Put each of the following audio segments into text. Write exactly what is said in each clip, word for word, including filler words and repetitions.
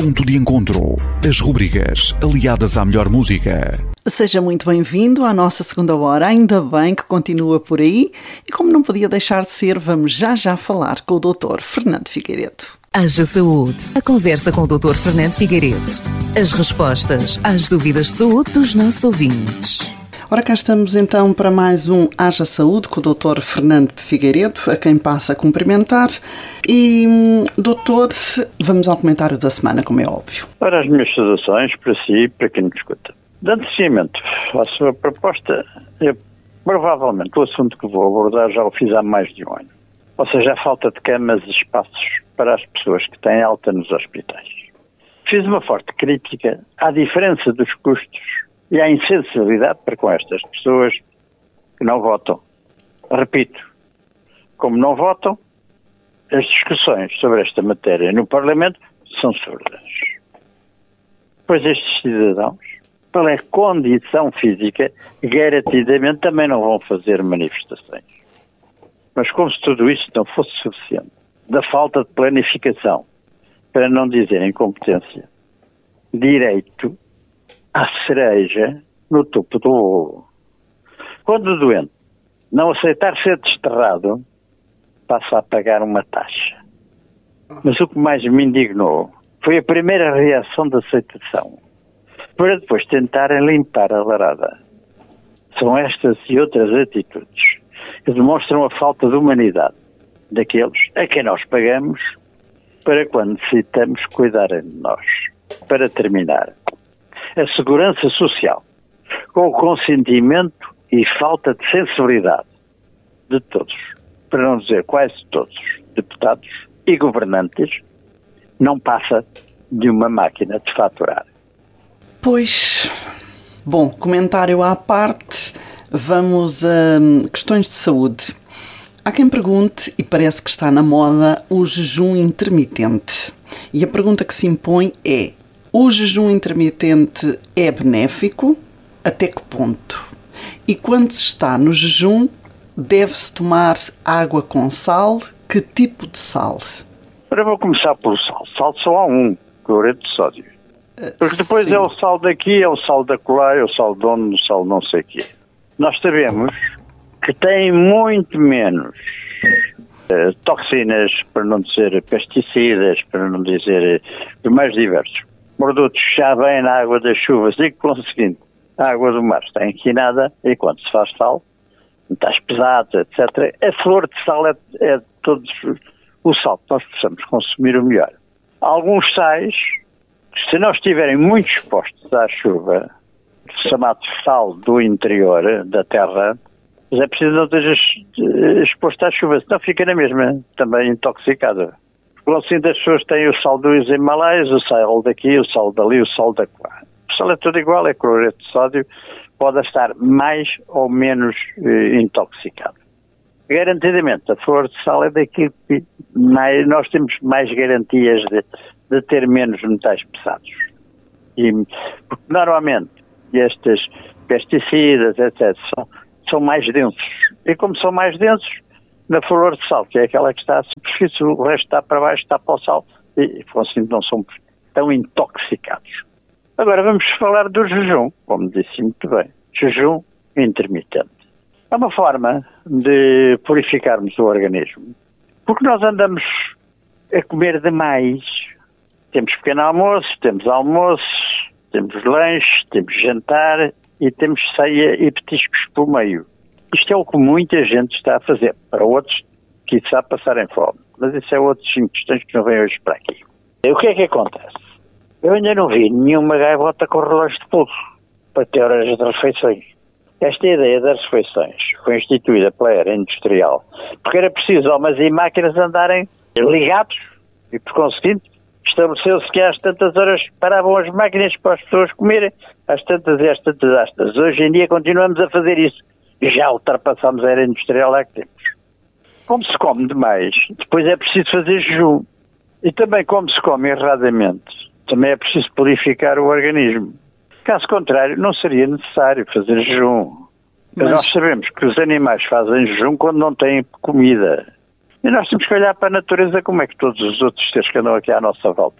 Ponto de Encontro. As rubricas aliadas à melhor música. Seja muito bem-vindo à nossa segunda hora. Ainda bem que continua por aí. E como não podia deixar de ser, vamos já já falar com o doutor Fernando Figueiredo. Haja Saúde. A conversa com o doutor Fernando Figueiredo. As respostas às dúvidas de saúde dos nossos ouvintes. Ora, cá estamos então para mais um Haja Saúde com o doutor Fernando Figueiredo, a quem passa a cumprimentar. E, doutor, vamos ao comentário da semana, como é óbvio. Ora, as minhas saudações para si e para quem nos escuta. Dando seguimento à sua proposta, eu, provavelmente o assunto que vou abordar já o fiz há mais de um ano. Ou seja, a falta de camas e espaços para as pessoas que têm alta nos hospitais. Fiz uma forte crítica à diferença dos custos e à insensibilidade para com estas pessoas que não votam. Repito, como não votam, as discussões sobre esta matéria no Parlamento são surdas. Pois estes cidadãos, pela condição física, garantidamente também não vão fazer manifestações. Mas como se tudo isto não fosse suficiente, da falta de planificação, para não dizer incompetência, direito à cereja no topo do bolo. Quando o doente não aceitar ser desterrado, passa a pagar uma taxa. Mas o que mais me indignou foi a primeira reação de aceitação, para depois tentarem limpar a larada. São estas e outras atitudes que demonstram a falta de humanidade daqueles a quem nós pagamos para quando necessitamos cuidarem de nós. Para terminar, a segurança social, com o consentimento e falta de sensibilidade de todos, para não dizer quase todos, deputados e governantes, não passa de uma máquina de faturar. Pois, bom, comentário à parte, vamos a questões de saúde. Há quem pergunte, e parece que está na moda, o jejum intermitente. E a pergunta que se impõe é: o jejum intermitente é benéfico? Até que ponto? E quando se está no jejum, deve-se tomar água com sal? Que tipo de sal? Agora vou começar pelo sal. Sal só há um, cloreto de sódio. Porque depois Sim. é o sal daqui, é o sal da colar, é o sal de onde, o sal não sei o quê. Nós sabemos que tem muito menos uh, toxinas, para não dizer pesticidas, para não dizer uh, mais diversos. Produtos já vêm na água das chuvas e, conseguindo, a água do mar está inquinada e quando se faz sal, metais pesados, etcétera, a flor de sal é, é todos o sal que nós possamos consumir o melhor. Alguns sais, se não estiverem muito expostos à chuva, chamado sal do interior da terra, é preciso não esteja exposto à chuva, senão fica na mesma, também intoxicada. Assim, as pessoas têm o sal dos Himalaias, o sal daqui, o sal dali, o sal da colar. O sal é tudo igual, é cloreto de sódio, pode estar mais ou menos eh, intoxicado. Garantidamente, a flor de sal é daquilo que mais, nós temos mais garantias de, de ter menos metais pesados. E, porque normalmente estes pesticidas, etcétera, são, são mais densos. E como são mais densos, na flor de sal, que é aquela que está à superfície, o resto está para baixo, está para o sal, e assim não são tão intoxicados. Agora vamos falar do jejum, como disse muito bem. Jejum intermitente. É uma forma de purificarmos o organismo. Porque nós andamos a comer demais. Temos pequeno almoço, temos almoço, temos lanche, temos jantar e temos ceia e petiscos por meio. Isto é o que muita gente está a fazer. Para outros, quiçá passarem fome. Mas isso é outras cinco questões que não vêm hoje para aqui. E o que é que acontece? Eu ainda não vi nenhuma gaivota com relógio de pulso para ter horas de refeições. Esta ideia das refeições foi instituída pela era industrial porque era preciso homens e máquinas andarem ligados e, por conseguinte, estabeleceu-se que às tantas horas paravam as máquinas para as pessoas comerem, às tantas e às tantas astas. Hoje em dia continuamos a fazer isso. Já ultrapassamos a era industrial há que temos. Como se come demais, depois é preciso fazer jejum. E também como se come erradamente, também é preciso purificar o organismo. Caso contrário, não seria necessário fazer jejum. Mas nós sabemos que os animais fazem jejum quando não têm comida. E nós temos que olhar para a natureza como é que todos os outros seres que andam aqui à nossa volta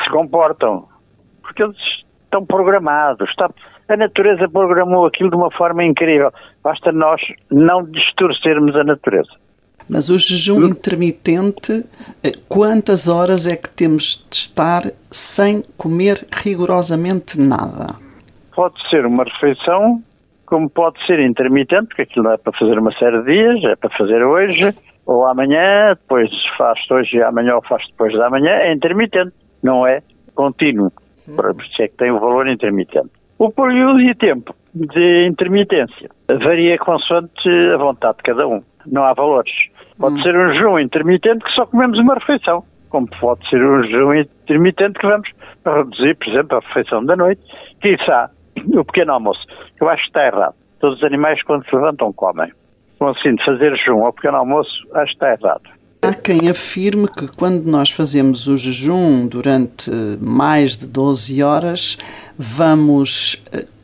se comportam, porque eles estão programados. Está, a natureza programou aquilo de uma forma incrível. Basta nós não distorcermos a natureza. Mas o jejum intermitente, quantas horas é que temos de estar sem comer rigorosamente nada? Pode ser uma refeição, como pode ser intermitente, porque aquilo não é para fazer uma série de dias, é para fazer hoje ou amanhã, depois faz hoje e amanhã ou faz depois de amanhã, é intermitente, não é contínuo. Por isso é que tem o valor intermitente. O período e tempo de intermitência varia consoante a vontade de cada um. Não há valores. Pode hum. ser um jejum intermitente que só comemos uma refeição, como pode ser um jejum intermitente que vamos reduzir, por exemplo, a refeição da noite, quiçá o pequeno almoço, que eu acho que está errado. Todos os animais, quando se levantam, comem. Conseguindo fazer jejum ao pequeno almoço, acho que está errado. Há quem afirme que quando nós fazemos o jejum durante mais de doze horas, vamos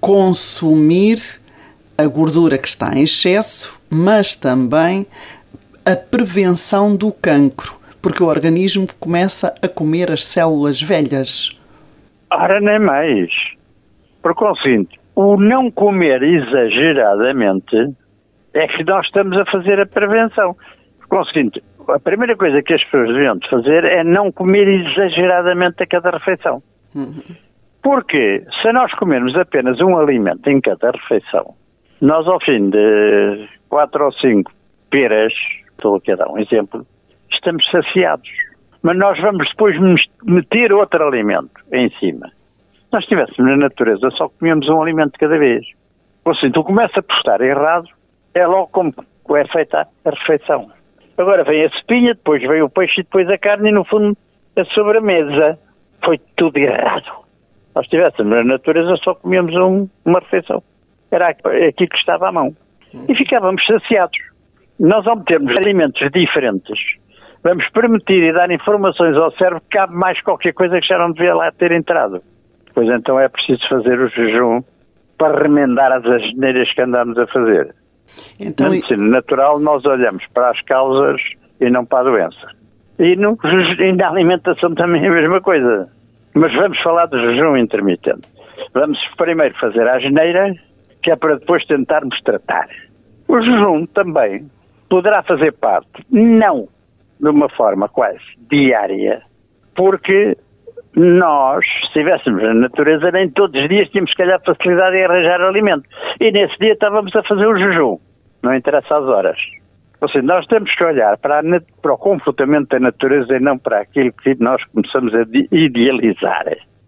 consumir a gordura que está em excesso, mas também a prevenção do cancro, porque o organismo começa a comer as células velhas. Ora, nem mais. Por conseguinte, o não comer exageradamente é que nós estamos a fazer a prevenção. Por conseguinte, a primeira coisa que as pessoas deviam fazer é não comer exageradamente a cada refeição. Uhum. Porque se nós comermos apenas um alimento em cada refeição, nós ao fim de quatro ou cinco peras, estou aqui a dar um exemplo, estamos saciados. Mas nós vamos depois meter outro alimento em cima. Se nós estivéssemos na natureza, só comíamos um alimento de cada vez. Ou seja, tu começas a postar errado, é logo como é feita a refeição. Agora vem a espinha, depois vem o peixe e depois a carne e, no fundo, a sobremesa. Foi tudo errado. Se nós estivéssemos na natureza, só comíamos um, uma refeição. Era aquilo que estava à mão. E ficávamos saciados. Nós, ao metermos alimentos diferentes, vamos permitir e dar informações ao cérebro que cabe mais qualquer coisa que já não devia lá ter entrado. Pois então é preciso fazer o jejum para remendar as asneiras que andamos a fazer. Então, na medicina natural, nós olhamos para as causas e não para a doença. E, no, e na alimentação também é a mesma coisa. Mas vamos falar do jejum intermitente. Vamos primeiro fazer a asneira, que é para depois tentarmos tratar. O jejum também poderá fazer parte, não de uma forma quase diária, porque nós, se estivéssemos na natureza, nem todos os dias tínhamos, se calhar, facilidade em arranjar alimento. E nesse dia estávamos a fazer o jejum. Não interessa as horas. Ou seja, nós temos que olhar para, a, para o comportamento da natureza e não para aquilo que nós começamos a idealizar.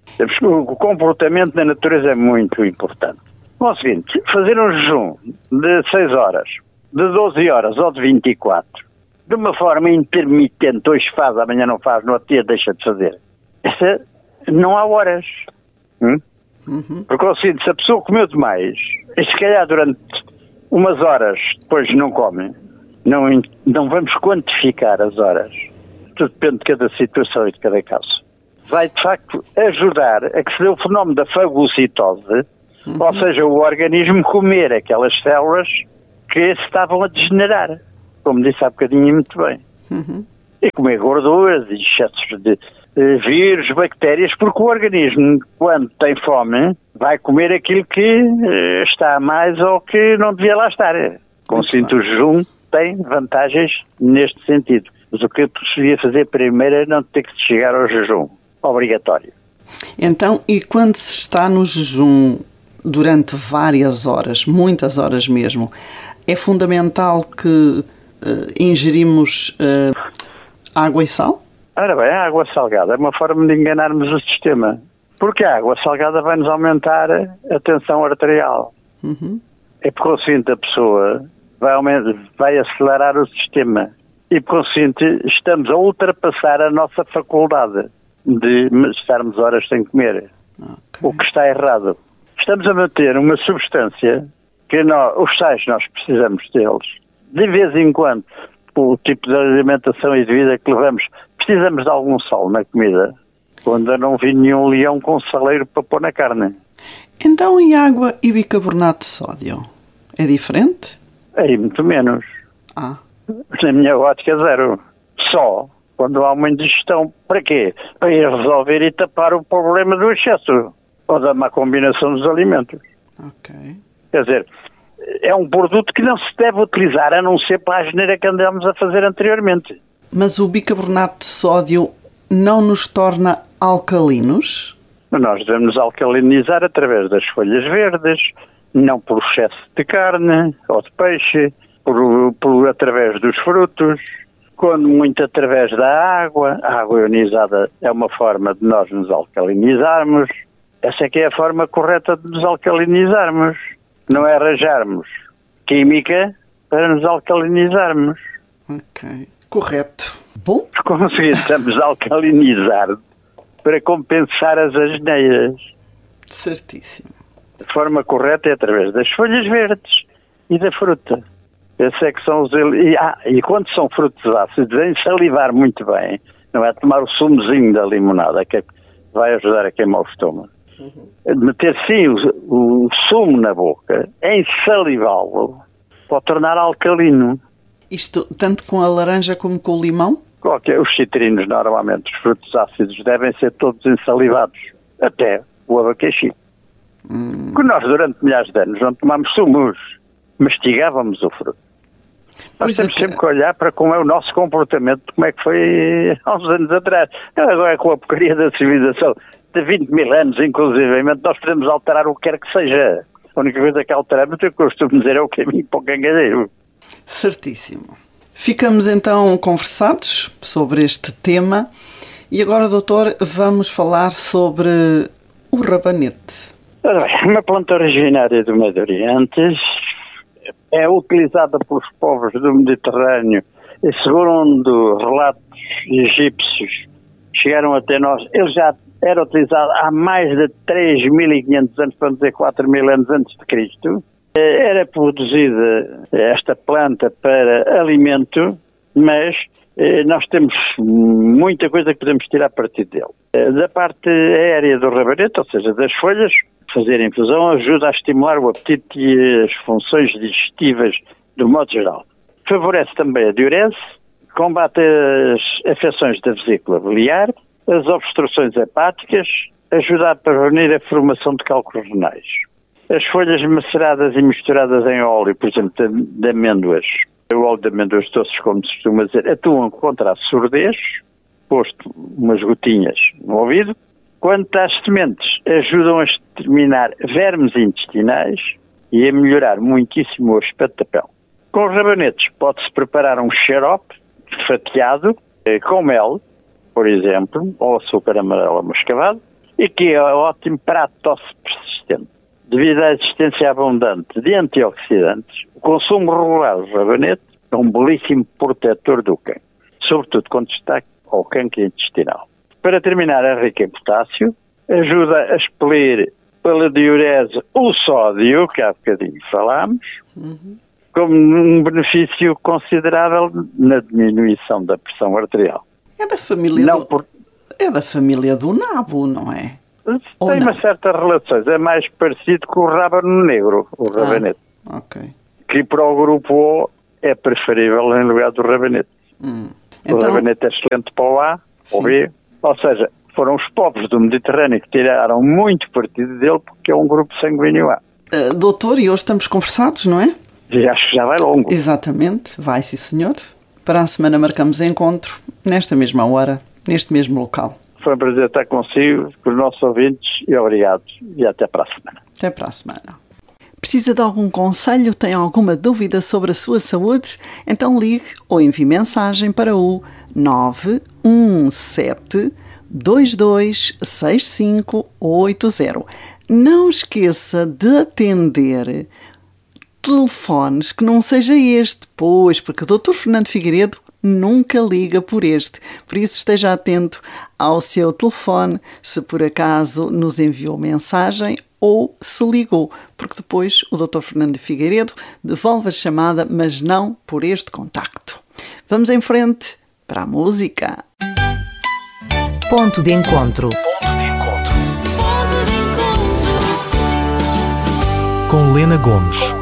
O comportamento da natureza é muito importante. Bom, é o seguinte, fazer um jejum de seis horas, de doze horas ou de vinte e quatro, de uma forma intermitente, hoje faz, amanhã não faz, no outro dia deixa de fazer. Essa, não há horas. Hum? Uhum. Porque é o seguinte, se a pessoa comeu demais, e se calhar durante umas horas depois não come, não, não vamos quantificar as horas. Tudo depende de cada situação e de cada caso. Vai, de facto, ajudar a que se dê o fenómeno da fagocitose, uhum. ou seja, o organismo comer aquelas células que se estavam a degenerar, como disse há bocadinho muito bem. Uhum. E comer gorduras e excessos de uh, vírus, bactérias, porque o organismo, quando tem fome, vai comer aquilo que uh, está a mais ou que não devia lá estar. Consinto o jejum tem vantagens neste sentido. Mas o que eu devia fazer primeiro é não ter que chegar ao jejum. Obrigatório. Então, e quando se está no jejum durante várias horas, muitas horas mesmo, é fundamental que uh, ingerimos uh, água e sal? Ora bem, a água salgada é uma forma de enganarmos o sistema. Porque a água salgada vai-nos aumentar a tensão arterial. Uhum. É por conseguinte a pessoa vai, aumentar, vai acelerar o sistema. E por conseguinte estamos a ultrapassar a nossa faculdade de estarmos horas sem comer. Okay. O que está errado. Estamos a manter uma substância que nós, os sais nós precisamos deles. De vez em quando, o tipo de alimentação e de vida que levamos, precisamos de algum sal na comida. Quando eu não vi nenhum leão com saleiro para pôr na carne. Então, e água e bicarbonato de sódio? É diferente? É muito menos. Ah. Na minha ótica, zero. Só quando há uma indigestão. Para quê? Para ir resolver e tapar o problema do excesso ou da má combinação dos alimentos. Ok. Quer dizer, é um produto que não se deve utilizar, a não ser para a asneira que andamos a fazer anteriormente. Mas o bicarbonato de sódio não nos torna alcalinos? Nós devemos alcalinizar através das folhas verdes, não por excesso de carne ou de peixe, por, por através dos frutos, quando muito através da água. A água ionizada é uma forma de nós nos alcalinizarmos. Essa é que é a forma correta de nos alcalinizarmos. Não é arranjarmos química para nos alcalinizarmos. Ok. Correto. Bom. Conseguimos alcalinizar para compensar as asneiras. Certíssimo. A forma correta é através das folhas verdes e da fruta. Esse é que são os... E, ah, e quando são frutos ácidos, em salivar muito bem, não é tomar o sumozinho da limonada, que vai ajudar a queimar o estômago. Uhum. Meter sim o, o sumo na boca, em salivá-lo, pode tornar alcalino. Isto tanto com a laranja como com o limão? Qualquer, os citrinos, normalmente, os frutos ácidos, devem ser todos ensalivados. Até o abacaxi. Hum. Que nós, durante milhares de anos, não tomámos sumos. Mastigávamos o fruto. Nós pois temos é que... sempre que olhar para como é o nosso comportamento, como é que foi há uns anos atrás. Agora, com a porcaria da civilização de vinte mil anos, inclusivamente, nós podemos alterar o que quer que seja. A única coisa que alteramos, eu costumo dizer, é o caminho para o cangadeiro. Certíssimo. Ficamos então conversados sobre este tema e agora, doutor, vamos falar sobre o rabanete. Uma planta originária do Médio Oriente, é utilizada pelos povos do Mediterrâneo e, segundo relatos egípcios, chegaram até nós. Ele já era utilizado há mais de três mil e quinhentos anos, para não dizer quatro mil anos antes de Cristo. Era produzida esta planta para alimento, mas nós temos muita coisa que podemos tirar partido dele. Da parte aérea do rabanete, ou seja, das folhas, fazer infusão ajuda a estimular o apetite e as funções digestivas do modo geral. Favorece também a diurese, combate as afecções da vesícula biliar, as obstruções hepáticas, ajuda a prevenir a formação de cálculos renais. As folhas maceradas e misturadas em óleo, por exemplo, de, de amêndoas, o óleo de amêndoas doces, como se costuma dizer, atuam contra a surdez, posto umas gotinhas no ouvido. Quanto às sementes, ajudam a exterminar vermes intestinais e a melhorar muitíssimo o aspecto da pele. Com os rabanetes pode-se preparar um xarope fatiado com mel, por exemplo, ou açúcar amarelo mascavado, e que é ótimo para a tosse persistente. Devido à existência abundante de antioxidantes, o consumo regular do rabanete é um belíssimo protetor do cancro, sobretudo com destaque ao cancro intestinal. Para terminar, é rica em potássio, ajuda a expelir pela diurese o sódio, que há bocadinho falámos, uhum. como um benefício considerável na diminuição da pressão arterial. É da família, não do, por... é da família do nabo, não é? Tem umas certas relações, é mais parecido com o rábano negro, o rabanete. Ah, ok. Que para o grupo O é preferível em lugar do rabanete. Hum. Então... O rabanete é excelente para o A, ou B, ou seja, foram os povos do Mediterrâneo que tiraram muito partido dele porque é um grupo sanguíneo A. Uh, doutor, e hoje estamos conversados, não é? E acho que já vai longo. Exatamente, vai sim senhor. Para a semana marcamos encontro, nesta mesma hora, neste mesmo local. Foi um prazer estar consigo, com os nossos ouvintes, e obrigado. E até para a semana. Até para a semana. Precisa de algum conselho? Tem alguma dúvida sobre a sua saúde? Então ligue ou envie mensagem para o nove um sete, dois dois seis cinco oito zero. Não esqueça de atender telefones que não seja este, pois, porque o doutor Fernando Figueiredo nunca liga por este. Por isso esteja atento ao seu telefone, se por acaso nos enviou mensagem ou se ligou, porque depois o doutor Fernando Figueiredo devolve a chamada, mas não por este contacto. Vamos em frente para a música. Ponto de encontro. Com Lena Gomes.